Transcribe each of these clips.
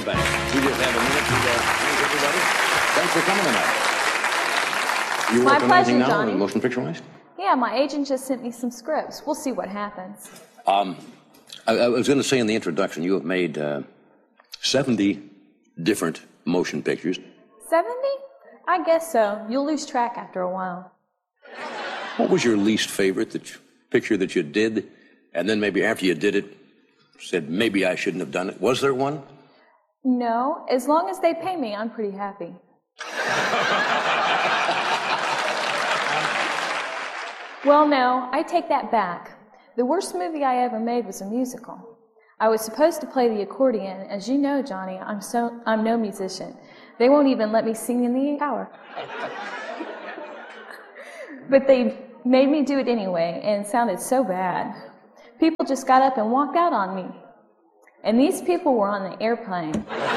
are back. We just have a minute to thank everybody. Thanks for coming tonight. You My working on pleasure, anything now, Johnny. motion picture-wise? Yeah, my agent just sent me some scripts. We'll see what happens. I was going to say in the introduction, you have made 70 different motion pictures. 70? I guess so. You'll lose track after a while. What was your least favorite picture that you did, and then maybe after you did it, said, maybe I shouldn't have done it? Was there one? No, as long as they pay me, I'm pretty happy. Well, no, I take that back. The worst movie I ever made was a musical. I was supposed to play the accordion. As you know, Johnny, I'm no musician. They won't even let me sing in the tower. But they made me do it anyway, and it sounded so bad. People just got up and walked out on me. And these people were on the airplane.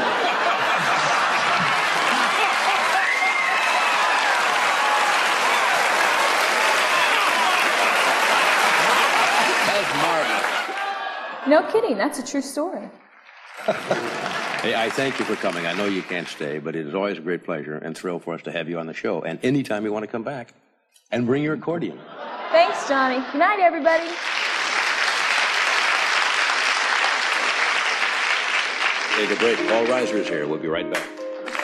That's marvelous. No kidding, that's a true story. Hey, I thank you for coming. I know you can't stay, but it is always a great pleasure and thrill for us to have you on the show. And anytime you want to come back, and bring your accordion. Thanks, Johnny. Good night, everybody. Take a break. Paul Reiser is here. We'll be right back.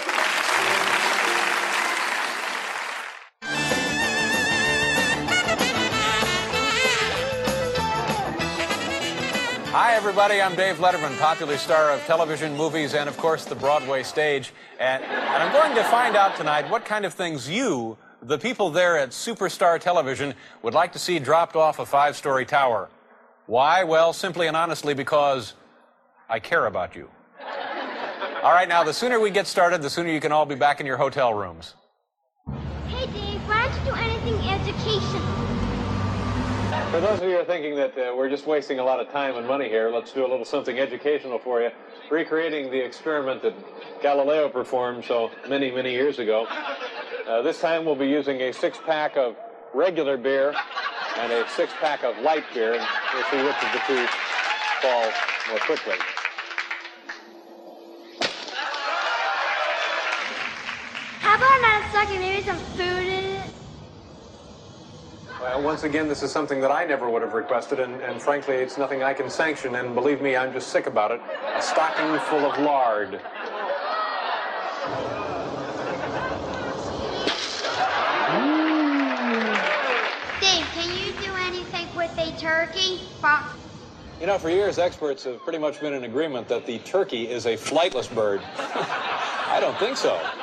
Hi, everybody. I'm Dave Letterman, popular star of television, movies, and, of course, the Broadway stage. And I'm going to find out tonight what kind of things you, the people there at Superstar Television, would like to see dropped off a 5-story tower. Why? Well, simply and honestly because I care about you. All right, now, the sooner we get started, the sooner you can all be back in your hotel rooms. Hey, Dave, why don't you do anything educational? For those of you who are thinking that we're just wasting a lot of time and money here, let's do a little something educational for you. Recreating the experiment that Galileo performed so many, many years ago. This time we'll be using a 6-pack of regular beer and a 6-pack of light beer, and we'll see which of the two falls more quickly. How about not a second, maybe some food in it? Well, once again, this is something that I never would have requested, and frankly, it's nothing I can sanction, and believe me, I'm just sick about it. A stocking full of lard. Dave, can you do anything with a turkey? You know, for years, experts have pretty much been in agreement that the turkey is a flightless bird. I don't think so.